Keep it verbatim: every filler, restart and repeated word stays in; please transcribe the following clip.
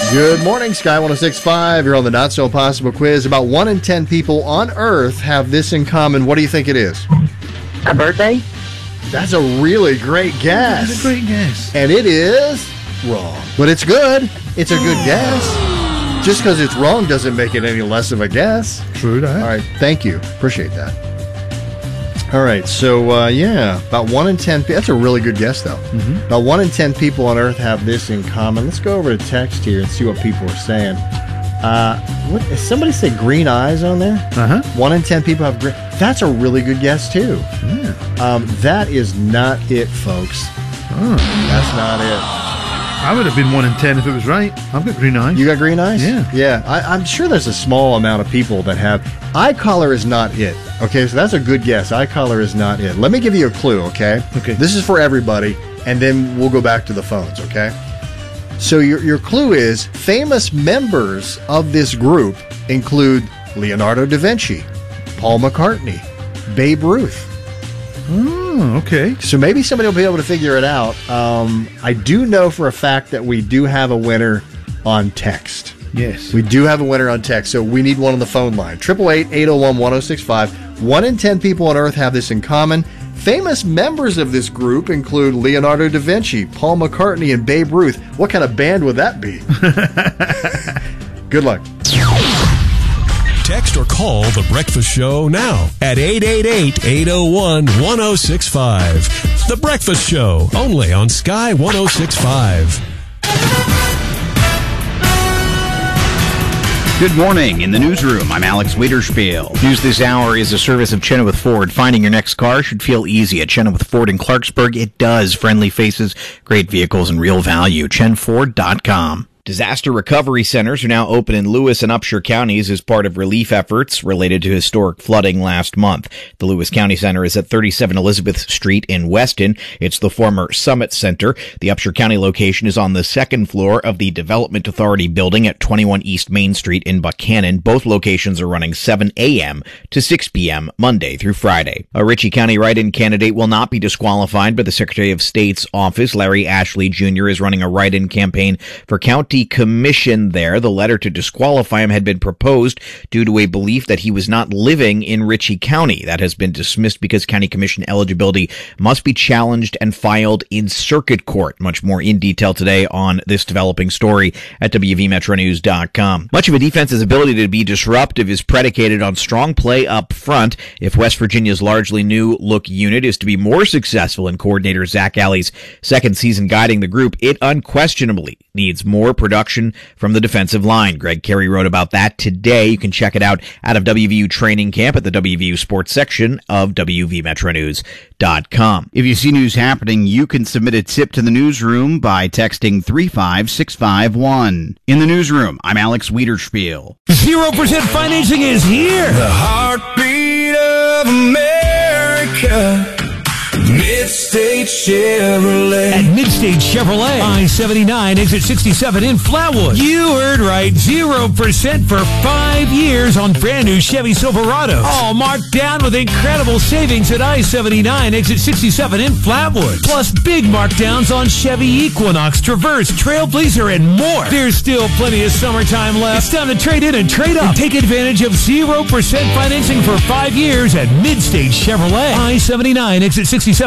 Good morning, Sky one oh six point five. You're on the Not So Possible quiz. About one in ten people on Earth have this in common. What do you think it is? A birthday? That's a really great guess. That's a great guess. And it is wrong. But it's good. It's a good guess. Just because it's wrong doesn't make it any less of a guess. True that. All right. Thank you. Appreciate that. All right, so, uh, yeah, about one in ten people. That's a really good guess, though. Mm-hmm. About one in ten people on Earth have this in common. Let's go over to text here and see what people are saying. Uh, what, did somebody say green eyes on there? Uh-huh. One in ten people have green. That's a really good guess, too. Yeah. Um, that is not it, folks. Oh. That's not it. I would have been one in ten if it was right. I've got green eyes. You got green eyes? Yeah. Yeah. I, I'm sure there's a small amount of people that have. Eye color is not it. Okay, so that's a good guess. Eye color is not it. Let me give you a clue, okay? Okay. This is for everybody, and then we'll go back to the phones, okay? So your, your clue is famous members of this group include Leonardo da Vinci, Paul McCartney, Babe Ruth. Oh, okay. So maybe somebody will be able to figure it out. Um, I do know for a fact that we do have a winner on text. Yes. We do have a winner on text, so we need one on the phone line. eight eight eight, eight oh one, one oh six five. One in ten people on Earth have this in common. Famous members of this group include Leonardo da Vinci, Paul McCartney, and Babe Ruth. What kind of band would that be? Good luck. Text or call The Breakfast Show now at eight eight eight, eight oh one, one oh six five. The Breakfast Show, only on Sky one oh six point five. Good morning. In the newsroom, I'm Alex Wiederspiel. News this hour is a service of Chenoweth Ford. Finding your next car should feel easy at Chenoweth Ford in Clarksburg. It does. Friendly faces, great vehicles, and real value. chen ford dot com. Disaster recovery centers are now open in Lewis and Upshur counties as part of relief efforts related to historic flooding last month. The Lewis County Center is at thirty-seven Elizabeth Street in Weston. It's the former Summit Center. The Upshur County location is on the second floor of the Development Authority building at twenty-one East Main Street in Buchanan. Both locations are running seven a.m. to six p.m. Monday through Friday. A Ritchie County write-in candidate will not be disqualified by the Secretary of State's office. Larry Ashley Junior is running a write-in campaign for county commission there. The letter to disqualify him had been proposed due to a belief that he was not living in Ritchie County. That has been dismissed because county commission eligibility must be challenged and filed in circuit court. Much more in detail today on this developing story at W V Metro News dot com. Much of a defense's ability to be disruptive is predicated on strong play up front. If West Virginia's largely new look unit is to be more successful in coordinator Zach Alley's second season guiding the group, it unquestionably needs more production from the defensive line. Greg Carey wrote about that today. You can check it out out of W V U training camp at the W V U sports section of W V Metro News dot com. If you see news happening, you can submit a tip to the newsroom by texting three five six five one. In the newsroom, I'm Alex Wiederspiel. zero percent financing is here. The heartbeat of America. Midstate Chevrolet. At Midstate Chevrolet, I seventy-nine, exit sixty-seven in Flatwood. You heard right, zero percent for five years on brand new Chevy Silverados. All marked down with incredible savings at I seventy-nine, exit sixty-seven in Flatwood. Plus big markdowns on Chevy Equinox, Traverse, Trailblazer, and more. There's still plenty of summertime left. It's time to trade in and trade up. Take advantage of zero percent financing for five years at Midstate Chevrolet. I seventy-nine, exit sixty-seven